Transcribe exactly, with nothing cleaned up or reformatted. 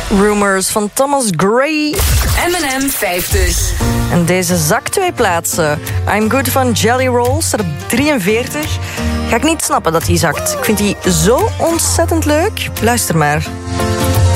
Rumors van Thomas Gray. M en M vijftig. En deze zakt twee plaatsen. I'm Good van Jelly Roll staat op drieënveertig. Ga ik niet snappen dat die zakt. Ik vind die zo ontzettend leuk. Luister maar.